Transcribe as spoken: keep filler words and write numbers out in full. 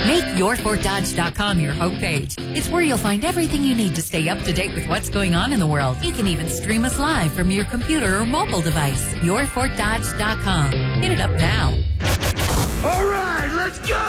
Make your fort dodge dot com your homepage. It's where you'll find everything you need to stay up to date with what's going on in the world. You can even stream us live from your computer or mobile device. your fort dodge dot com. Hit it up now. All right, let's go!